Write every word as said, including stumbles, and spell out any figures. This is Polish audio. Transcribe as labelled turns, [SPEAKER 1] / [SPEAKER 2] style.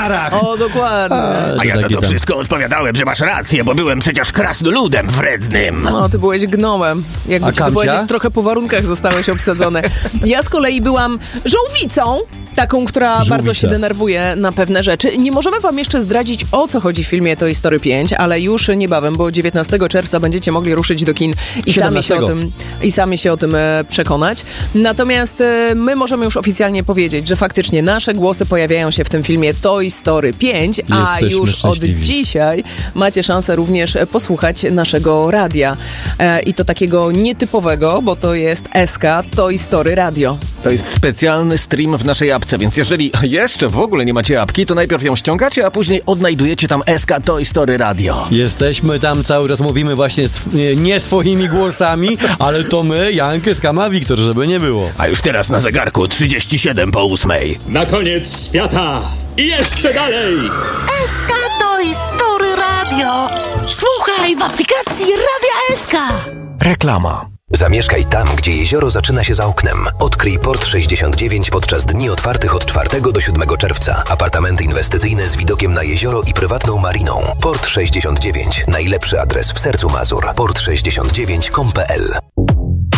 [SPEAKER 1] okularach.
[SPEAKER 2] O, dokładnie.
[SPEAKER 3] A,
[SPEAKER 4] A ja na to
[SPEAKER 3] tam.
[SPEAKER 4] wszystko odpowiadałem, że masz rację, bo byłem przecież krasnoludem wrednym.
[SPEAKER 2] No, ty byłeś gnomem. Jakby
[SPEAKER 1] A
[SPEAKER 2] ci to
[SPEAKER 1] Kamcia?
[SPEAKER 2] powiedzieć, trochę po warunkach zostałeś obsadzony. Ja z kolei byłam żołwicą, taką, która
[SPEAKER 3] Żółwica.
[SPEAKER 2] bardzo się denerwuje na pewne rzeczy. Nie możemy wam jeszcze zdradzić, o co chodzi w filmie Toy Story pięć, ale już niebawem, bo dziewiętnastego czerwca będziecie mogli ruszyć do kin i sami się o tym, i sami się o tym e, przekonać. Natomiast e, my możemy już oficjalnie powiedzieć, że faktycznie nasze głosy pojawiają się w tym filmie Toy Story pięć, a
[SPEAKER 3] Jesteśmy
[SPEAKER 2] już od
[SPEAKER 3] szczęśliwi.
[SPEAKER 2] dzisiaj macie szansę również posłuchać naszego radia. E, I to takiego nietypowego, bo to jest S K Toy Story Radio.
[SPEAKER 4] To jest specjalny stream w naszej apce, więc jeżeli jeszcze w ogóle nie macie apki, to najpierw ją ściągacie, a później odnajdujecie tam S K Toy Story Radio.
[SPEAKER 3] Jesteśmy tam cały czas, mówimy właśnie sw- nie, nie swoimi głosami, ale to my, Jankę, Skama, Wiktor, żeby nie było.
[SPEAKER 4] A już teraz na zegarku trzydzieści siedem po ósmej.
[SPEAKER 5] Na koniec świata i jeszcze dalej!
[SPEAKER 6] S K Toy Story Radio. Słuchaj w aplikacji Radia S K.
[SPEAKER 7] Reklama. Zamieszkaj tam, gdzie jezioro zaczyna się za oknem. Odkryj Port sześćdziesiąt dziewięć podczas dni otwartych od czwartego do siódmego czerwca. Apartamenty inwestycyjne z widokiem na jezioro i prywatną mariną. Port sześćdziesiąt dziewięć. Najlepszy adres w sercu Mazur. port sześćdziesiąt dziewięć kropka com kropka p l